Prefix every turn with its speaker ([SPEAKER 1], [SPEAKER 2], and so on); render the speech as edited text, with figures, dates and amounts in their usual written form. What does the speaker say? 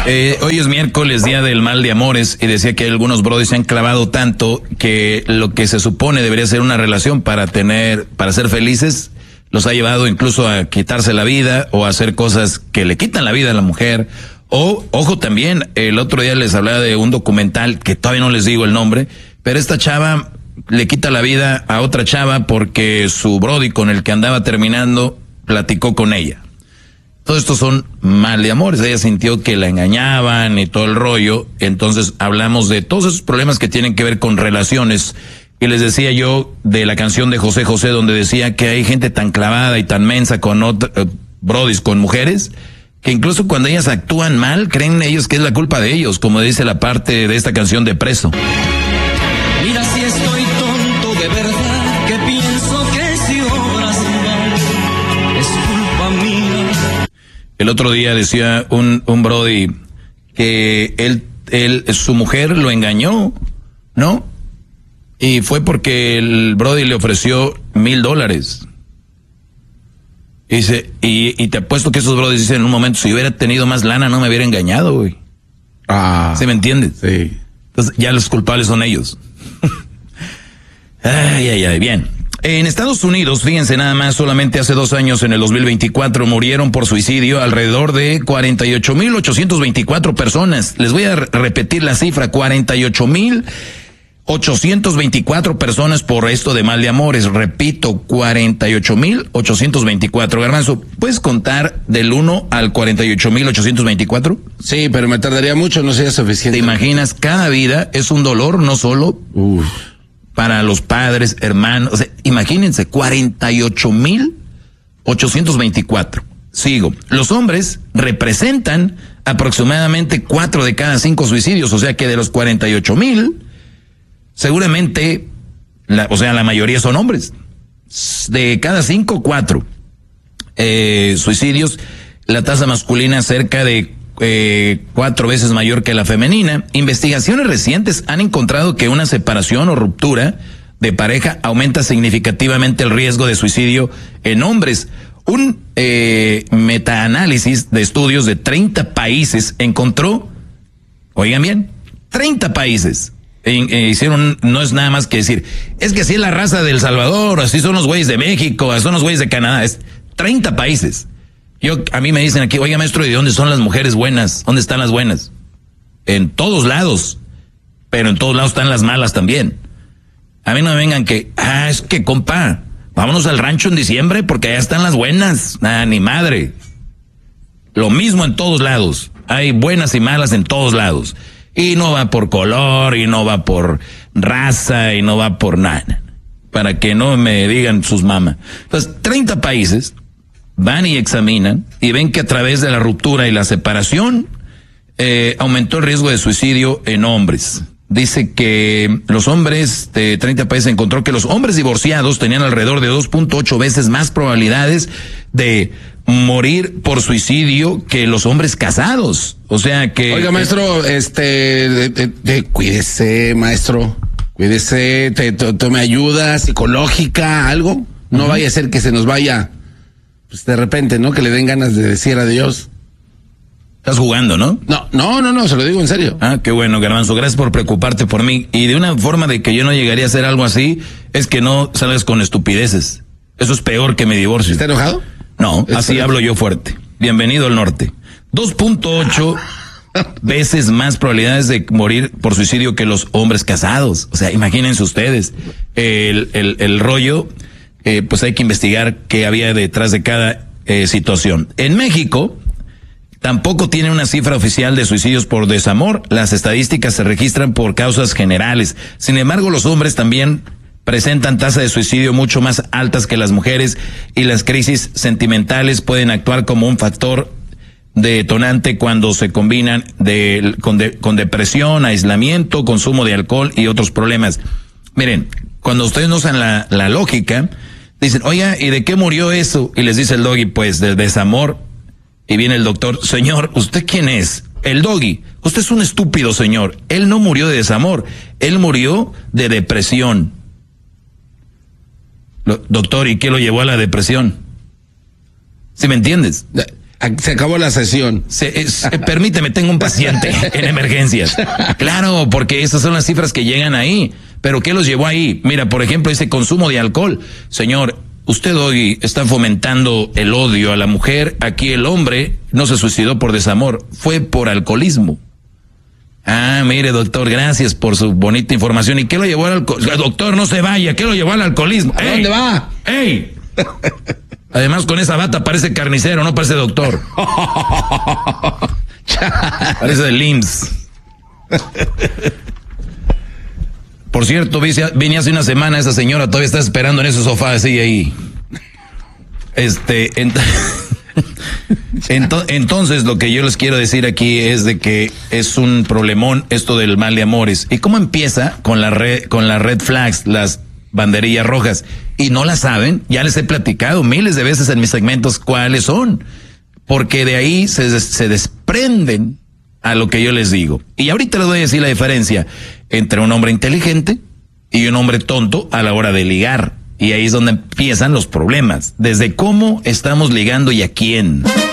[SPEAKER 1] Hoy es miércoles, día del mal de amores, y decía que algunos brodis se han clavado tanto que lo que se supone debería ser una relación para ser felices, los ha llevado incluso a quitarse la vida o a hacer cosas que le quitan la vida a la mujer. O, ojo también, el otro día les hablaba de un documental que todavía no les digo el nombre, pero esta chava le quita la vida a otra chava porque su brody con el que andaba terminando platicó con ella. Todo esto son mal de amores. Ella sintió que la engañaban y todo el rollo. Entonces hablamos de todos esos problemas que tienen que ver con relaciones. Y les decía yo de la canción de José José, donde decía que hay gente tan clavada y tan mensa con brodis, con mujeres, que incluso cuando ellas actúan mal, creen ellos que es la culpa de ellos, como dice la parte de esta canción de Preso.
[SPEAKER 2] Mira si estoy tonto de verdad, que pienso que si obras mal, es culpa mía.
[SPEAKER 1] El otro día decía un brody que su mujer lo engañó, ¿no? Y fue porque el brody le ofreció $1,000. Dice, y te apuesto que esos brodis dicen en un momento, si hubiera tenido más lana no me hubiera engañado, güey. ¿Sí me entiendes?
[SPEAKER 3] Sí.
[SPEAKER 1] Entonces ya los culpables son ellos. Ay, bien. En Estados Unidos, fíjense nada más, solamente hace 2 años, en el 2024, murieron por suicidio alrededor de 48,824 personas. Les voy a repetir la cifra, 48,824 personas por esto de mal de amores. Repito, 48,824. Garbanzo, ¿puedes contar del 1 al 48,824?
[SPEAKER 3] Sí, pero me tardaría mucho, no sería suficiente.
[SPEAKER 1] ¿Te imaginas? Cada vida es un dolor, no solo para los padres, hermanos. O sea, imagínense, 48,824. Sigo. Los hombres representan aproximadamente 4 de cada 5 suicidios, o sea que de los 48,000, seguramente, la mayoría son hombres. De cada 5, 4 suicidios, la tasa masculina es cerca de 4 veces mayor que la femenina. Investigaciones recientes han encontrado que una separación o ruptura de pareja aumenta significativamente el riesgo de suicidio en hombres. Un metaanálisis de estudios de 30 países encontró, oigan bien, 30 países. Hicieron, no es nada más que decir, es que así es la raza de El Salvador, así son los güeyes de México, así son los güeyes de Canadá, es 30 países. A mí me dicen aquí, oiga maestro, ¿y dónde son las mujeres buenas? ¿Dónde están las buenas? En todos lados, pero en todos lados están las malas también. A mí no me vengan que, es que compa, vámonos al rancho en diciembre porque allá están las buenas. Ni madre. Lo mismo en todos lados, hay buenas y malas en todos lados. Y no va por color, y no va por raza, y no va por nada. Para que no me digan sus mamás. Pues 30 países van y examinan y ven que a través de la ruptura y la separación aumentó el riesgo de suicidio en hombres. Dice que los hombres de 30 países encontró que los hombres divorciados tenían alrededor de 2.8 veces más probabilidades de morir por suicidio que los hombres casados. O sea que...
[SPEAKER 3] Oiga, maestro, cuídese, maestro. Cuídese, tome ayuda psicológica, algo. No vaya a ser que se nos vaya... Pues de repente, ¿no? Que le den ganas de decir adiós.
[SPEAKER 1] Estás jugando, ¿no?
[SPEAKER 3] No, se lo digo en serio.
[SPEAKER 1] Qué bueno, Garbanzo, gracias por preocuparte por mí. Y de una forma de que yo no llegaría a hacer algo así, es que no salgas con estupideces. Eso es peor que mi divorcio.
[SPEAKER 3] ¿Está enojado?
[SPEAKER 1] No, así hablo yo fuerte. Bienvenido al norte. 2.8 veces más probabilidades de morir por suicidio que los hombres casados. O sea, imagínense ustedes. El rollo... pues hay que investigar qué había detrás de cada situación. En México tampoco tiene una cifra oficial de suicidios por desamor. Las estadísticas se registran por causas generales. Sin embargo, los hombres también presentan tasas de suicidio mucho más altas que las mujeres, y las crisis sentimentales pueden actuar como un factor detonante cuando se combinan con depresión, aislamiento, consumo de alcohol y otros problemas. Miren, cuando ustedes no usan la lógica, dicen, oiga, ¿y de qué murió eso? Y les dice el doggy, pues de desamor. Y viene el doctor, señor, ¿usted quién es? El doggy, usted es un estúpido, señor. Él no murió de desamor, él murió de depresión. Doctor, ¿y qué lo llevó a la depresión? ¿Sí me entiendes?
[SPEAKER 3] Se acabó la sesión.
[SPEAKER 1] Permíteme, tengo un paciente en emergencias. Claro, porque esas son las cifras que llegan ahí. ¿Pero qué los llevó ahí? Mira, por ejemplo, ese consumo de alcohol. Señor, usted hoy está fomentando el odio a la mujer. Aquí el hombre no se suicidó por desamor, fue por alcoholismo. Ah, mire, doctor, gracias por su bonita información. ¿Y qué lo llevó al alcoholismo? Doctor, no se vaya, ¿qué lo llevó al alcoholismo?
[SPEAKER 3] ¿A dónde va?
[SPEAKER 1] ¡Ey! Además, con esa bata parece carnicero, no parece doctor. Parece del IMSS. Por cierto, vine hace una semana, esa señora todavía está esperando en ese sofá, así ahí. Entonces, lo que yo les quiero decir aquí es de que es un problemón esto del mal de amores. ¿Y cómo empieza? Con las red flags, las banderillas rojas. Y no las saben, ya les he platicado miles de veces en mis segmentos cuáles son. Porque de ahí se desprenden a lo que yo les digo. Y ahorita les voy a decir la diferencia entre un hombre inteligente y un hombre tonto a la hora de ligar. Y ahí es donde empiezan los problemas. Desde cómo estamos ligando y a quién.